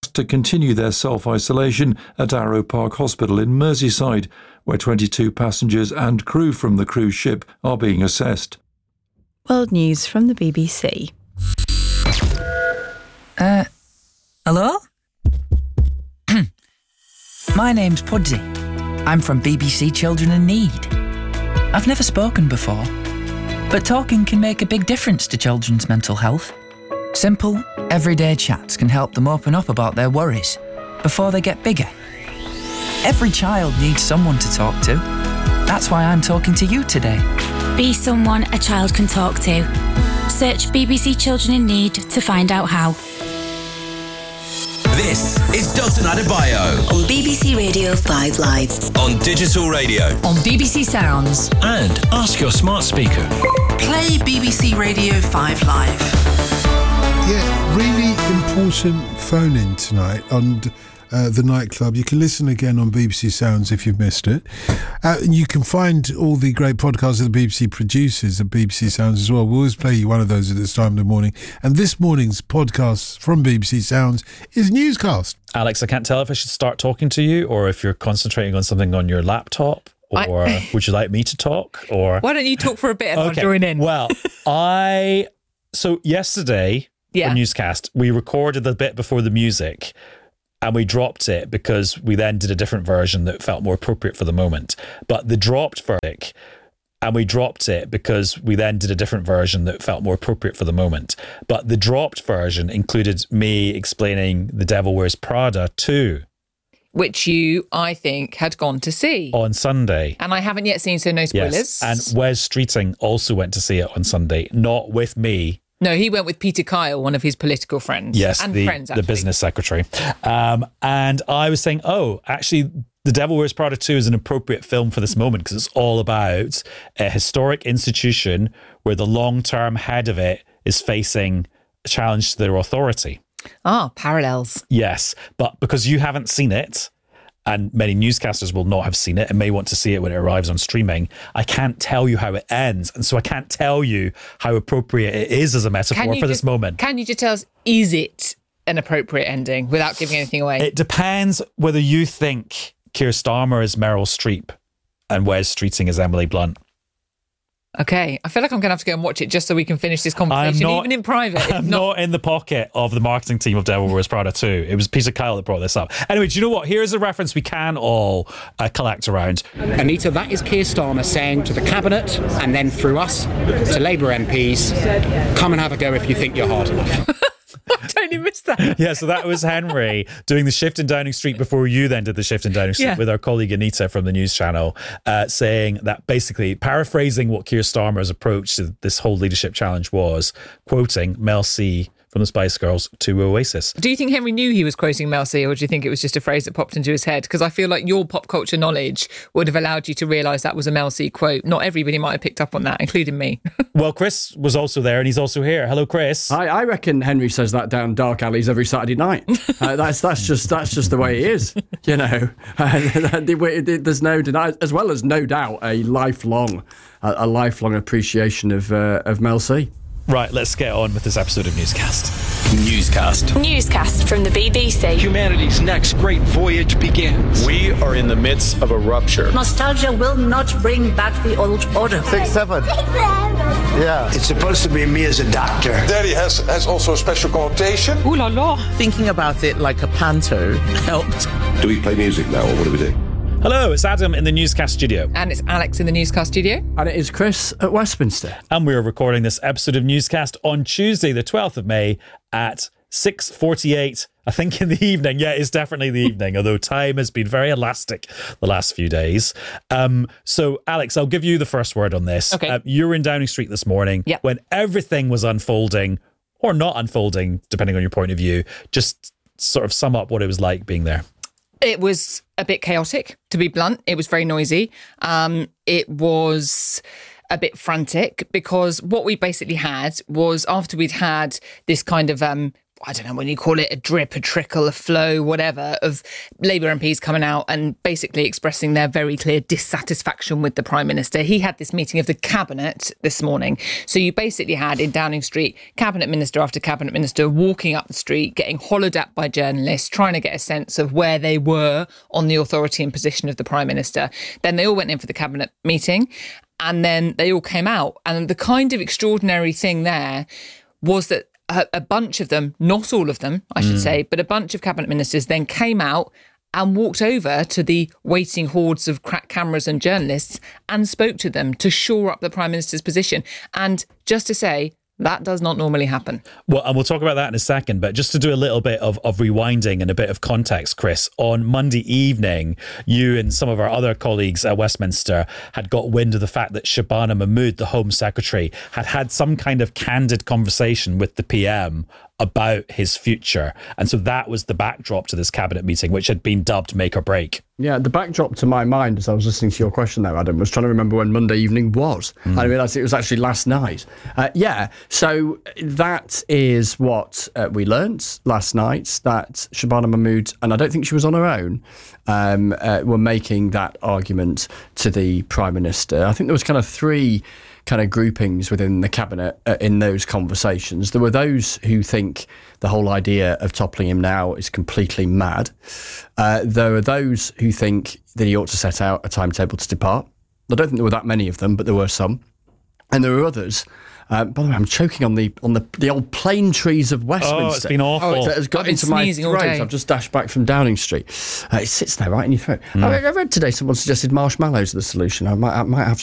asked to continue their self-isolation at Arrow Park Hospital in Merseyside, where 22 passengers and crew from the cruise ship are being assessed. World News from the BBC. Hello? My name's Pudsey. I'm from BBC Children in Need. I've never spoken before, but talking can make a big difference to children's mental health. Simple, everyday chats can help them open up about their worries before they get bigger. Every child needs someone to talk to. That's why I'm talking to you today. Be someone a child can talk to. Search BBC Children in Need to find out how. This is Dotun Adebayo on BBC Radio 5 Live, on digital radio, on BBC Sounds, and ask your smart speaker. Play BBC Radio 5 Live. Yeah, really important phone-in tonight on the nightclub. You can listen again on BBC Sounds if you've missed it. You can find all the great podcasts of the BBC producers at BBC Sounds as well. We'll always play you one of those at this time of the morning. And this morning's podcast from BBC Sounds is Newscast. Alex, I can't tell if I should start talking to you or if you're concentrating on something on your laptop. Or would you like me to talk? Or why don't you talk for a bit and I'll join in? Well, so yesterday for Newscast, we recorded the bit before the music. And we dropped it because we then did a different version that felt more appropriate for the moment. But the dropped version, and we dropped it because we then did a different version that felt more appropriate for the moment. But the dropped version included me explaining The Devil Wears Prada 2. Which you, I think, had gone to see. On Sunday. And I haven't yet seen, so no spoilers. Yes. And Wes Streeting also went to see it on Sunday, not with me. No, he went with Peter Kyle, one of his political friends. Yes, and friends, the business secretary. And I was saying, actually, The Devil Wears Prada 2 is an appropriate film for this moment because it's all about a historic institution where the long-term head of it is facing a challenge to their authority. Parallels. Yes, but because you haven't seen it, and many newscasters will not have seen it and may want to see it when it arrives on streaming, I can't tell you how it ends. And so I can't tell you how appropriate it is as a metaphor for this moment. Can you just tell us, is it an appropriate ending without giving anything away? It depends whether you think Keir Starmer is Meryl Streep and Wes Streeting is Emily Blunt. Okay, I feel like I'm going to have to go and watch it just so we can finish this conversation, even in private. I'm not in the pocket of the marketing team of Devil Wears Prada 2. It was Peter Kyle that brought this up. Anyway, do you know what? Here's a reference we can all collect around. Anita, that is Keir Starmer saying to the Cabinet and then through us to Labour MPs, come and have a go if you think you're hard enough. I totally missed that. Yeah, so that was Henry doing the shift in Downing Street before you then did the shift in Downing Street with our colleague Anita from the news channel, saying that basically, paraphrasing what Keir Starmer's approach to this whole leadership challenge was, quoting Mel C from the Spice Girls to Oasis. Do you think Henry knew he was quoting Mel C, or do you think it was just a phrase that popped into his head? Because I feel like your pop culture knowledge would have allowed you to realise that was a Mel C quote. Not everybody might have picked up on that, including me. Well, Chris was also there and he's also here. Hello, Chris. I reckon Henry says that down dark alleys every Saturday night. That's just the way he is, you know. There's no deny, as well as no doubt a lifelong appreciation of Mel C. Right, let's get on with this episode of Newscast. Newscast from the BBC. Humanity's next great voyage begins. We are in the midst of a rupture. Nostalgia will not bring back the old order. 6-7. Yeah. It's supposed to be me as a doctor. Daddy has also a special connotation. Ooh la la. Thinking about it like a panto helped. Do we play music now, or what do we do? Hello, it's Adam in the Newscast studio. And it's Alex in the Newscast studio. And it is Chris at Westminster. And we're recording this episode of Newscast on Tuesday, the 12th of May at 6:48, I think, in the evening. Yeah, it's definitely the evening, although time has been very elastic the last few days. So, Alex, I'll give you the first word on this. Okay. You were in Downing Street this morning when everything was unfolding, or not unfolding, depending on your point of view. Just sort of sum up what it was like being there. It was a bit chaotic, to be blunt. It was very noisy. It was a bit frantic because what we basically had was, after we'd had this kind of I don't know when you call it, a drip, a trickle, a flow, whatever, of Labour MPs coming out and basically expressing their very clear dissatisfaction with the Prime Minister. He had this meeting of the Cabinet this morning. So you basically had in Downing Street, Cabinet Minister after Cabinet Minister walking up the street, getting hollowed at by journalists, trying to get a sense of where they were on the authority and position of the Prime Minister. Then they all went in for the Cabinet meeting and then they all came out. And the kind of extraordinary thing there was that a bunch of them, not all of them, I should say, but a bunch of cabinet ministers then came out and walked over to the waiting hordes of crack cameras and journalists and spoke to them to shore up the Prime Minister's position. And just to say, that does not normally happen. Well, and we'll talk about that in a second, but just to do a little bit of rewinding and a bit of context, Chris, on Monday evening, you and some of our other colleagues at Westminster had got wind of the fact that Shabana Mahmood, the Home Secretary, had some kind of candid conversation with the PM about his future. And so that was the backdrop to this cabinet meeting, which had been dubbed Make or Break. Yeah, the backdrop to my mind, as I was listening to your question there, Adam, was trying to remember when Monday evening was. I realised it was actually last night. So that is what we learnt last night, that Shabana Mahmood, and I don't think she was on her own, were making that argument to the Prime Minister. I think there was kind of three kind of groupings within the cabinet in those conversations. There were those who think the whole idea of toppling him now is completely mad. There are those who think that he ought to set out a timetable to depart. I don't think there were that many of them, but there were some. And there were others. By the way, I'm choking on the old plane trees of Westminster. Oh, it's been awful. It has got into my throat. I've just dashed back from Downing Street. It sits there right in your throat. I read today someone suggested marshmallows are the solution. I might have